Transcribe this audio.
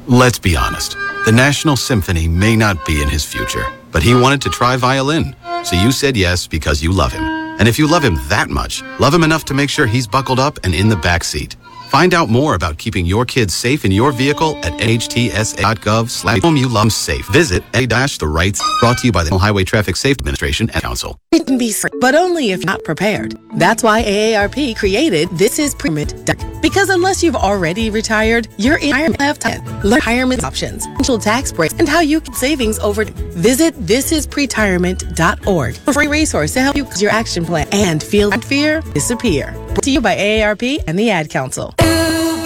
Let's be honest. The National Symphony may not be in his future, but he wanted to try violin. So you said yes because you love him. And if you love him that much, love him enough to make sure he's buckled up and in the back seat. Find out more about keeping your kids safe in your vehicle at nhtsa.gov/home-you-love-safe. Visit the rights brought to you by the Highway Traffic Safety Administration and Council. It can be free, but only if not prepared. That's why AARP created This Is Pre-Retirement. Because unless you've already retired, you're in retirement. Learn retirement options, potential tax breaks, and how you can savings over. Visit thisispretirement.org for a free resource to help you with your action plan and feel fear disappear. Brought to you by AARP and the Ad Council.